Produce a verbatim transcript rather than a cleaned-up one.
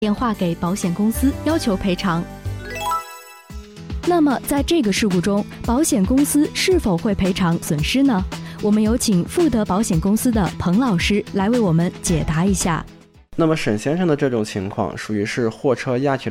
电话给保险公司要求赔偿。那么在这个事故中，保险公司是否会赔偿损失呢？我们有请富德保险公司的彭老师来为我们解答一下。 那么沈先生的这种情况属于是货车压铁